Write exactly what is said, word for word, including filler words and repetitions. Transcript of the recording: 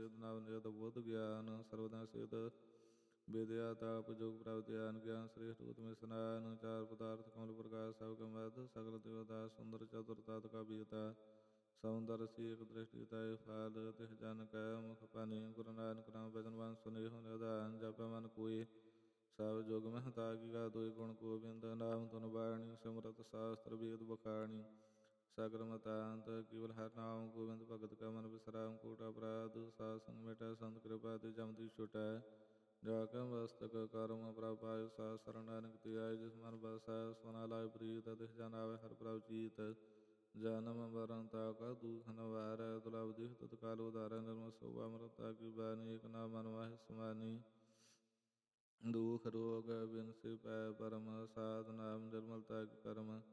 ਸਿਧ ਨਾਮ ਨਿਰਦ ਬੁੱਧ ਗਿਆਨ ਸਰਵਦਾ ਸਿਧ ਵਿਦਿਆ ਤਾਪ ਜੋਗ ਪ੍ਰਾਪਤ ਗਿਆਨ ਗਿਆਨ ਸ੍ਰੇਸ਼ਟ ਉਤਮ ਸਨਾਨ ਚਾਰ ਪਦਾਰਥ ਕਮਲ ਪ੍ਰਕਾਸ਼ ਸਭ ਕਾ ਮਦ ਸਗਲ ਦੇਵਤਾ ਸੁੰਦਰ ਚਤੁਰ ਤਤ ਕਾ ਬੀਤਾ ਸੌੰਦਰ ਸੀ ਇੱਕ ਦ੍ਰਿਸ਼ਟੀ ਤਾਏ ਫਾਲ ਤਿਹ ਜਨ ਕੈ ਮੁਖ ਪਾਨੀ ਗੁਰੂ ਨਾਨਕ ਨਾਮ ਬਚਨ ਵੰਸ ਸੁਨੇਹੁ ਨਿਧਾਨ ਜਪੈ ਮਨ ਕੋਈ ਸਭ ਜੁਗ ਮਹਿ ਤਾਕੀ ਕਾ ਦੋਇ ਗੁਣ ਗੋਬਿੰਦ ਨਾਮ ਧੁਨ ਬਾਣੀ ਸਿਮਰਤ ਸ਼ਾਸਤਰ ਵੇਦ ਬਖਾਣੀ ਸਗਲ ਮਤਾਂਤ ਕੇਵਲ ਹਰਿ ਨਾਮ ਗੋਬਿੰਦ ਭਗਤ ਕਾ ਮਨ ਵਿਸਰਾਮ ਕੋਟ ਅਪਰਾਧ ਸਾਧ ਸੰਗ ਮਿਟੈ ਸੰਤ ਕਿਰਪਾ ਤੇ ਜਮ ਦੀ ਛੁਟੈ ਜਾ ਕੇ ਮਸਤਕ ਕਰਮ ਪ੍ਰਭ ਪਾਇ ਸਾ ਸਰਣ ਨਾਨਕ ਤੇ ਆਏ ਜਿਸ ਮਨ ਬਸੈ ਸੋਨਾ ਲਾਇ ਪ੍ਰੀਤ ਤਿਸ ਜਨ ਆਵੇ ਹਰਿ ਪ੍ਰਭ ਜੀਤ ਜਨਮ ਮਰਨ ਤਾ ਕਾ ਦੁਖ ਨਿਵਾਰੈ ਦੁਲਭ ਦੇਹ ਤਤਕਾਲ ਉਧਾਰੈ ਨਿਰਮਲ ਸੋਭਾ ਅੰਮ੍ਰਿਤਾ ਕੀ ਬਾਣੀ ਏਕ ਨਾਮ ਮਨ ਮਾਹਿ ਸਮਾਨੀ ਦੁਖ ਰੋਗ ਬਿਨਸੀ ਪੈ ਪਰਮ ਸਾਧ ਨਾਮ ਨਿਰਮਲਤਾ ਕੀ ਕਰਮ